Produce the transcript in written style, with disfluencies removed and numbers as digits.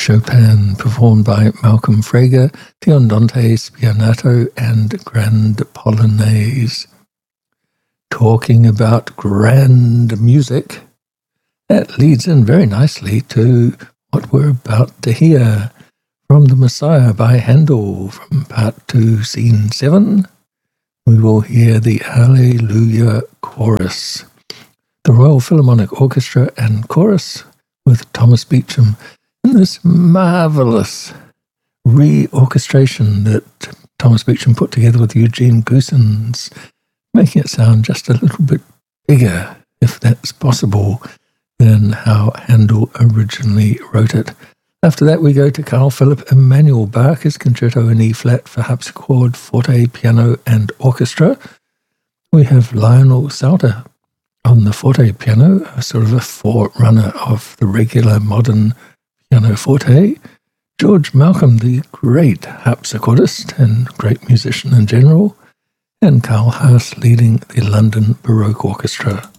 Chopin, performed by Malcolm Frager, the Andante Spianato and Grand Polonaise. Talking about grand music, that leads in very nicely to what we're about to hear from The Messiah by Handel from Part 2, Scene 7. We will hear the Alleluia Chorus, the Royal Philharmonic Orchestra and Chorus with Thomas Beecham in this marvellous re-orchestration that Thomas Beecham put together with Eugene Goossens, making it sound just a little bit bigger, if that's possible, than how Handel originally wrote it. After that, we go to Carl Philipp Emanuel Bach's Concerto in E-flat for harpsichord, forte, piano, and orchestra. We have Lionel Sauter on the forte piano, a sort of a forerunner of the regular modern pianoforte. George Malcolm, the great harpsichordist and great musician in general, and Carl Haas leading the London Baroque Orchestra.